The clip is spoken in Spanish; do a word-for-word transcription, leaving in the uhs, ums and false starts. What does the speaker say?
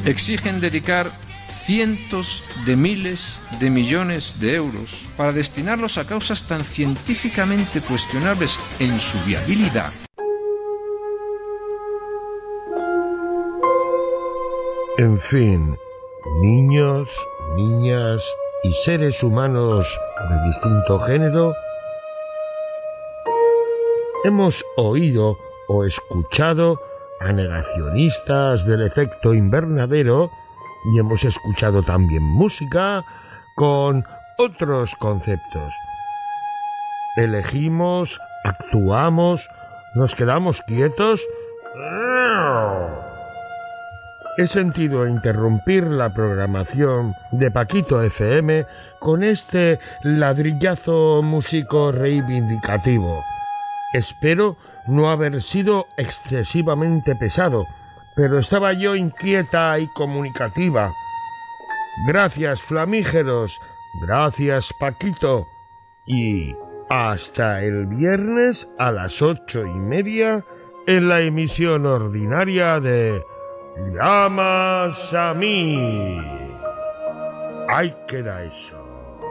exigen dedicar cientos de miles de millones de euros para destinarlos a causas tan científicamente cuestionables en su viabilidad. En fin, niños, niñas y seres humanos de distinto género, hemos oído o escuchado a negacionistas del efecto invernadero y hemos escuchado también música con otros conceptos. Elegimos, actuamos, nos quedamos quietos. He sentido interrumpir la programación de Paquito F M con este ladrillazo músico reivindicativo. Espero no haber sido excesivamente pesado, pero estaba yo inquieta y comunicativa. Gracias, flamígeros. Gracias, Paquito. Y hasta el viernes a las ocho y media en la emisión ordinaria de Llamas a mí. Ahí queda eso.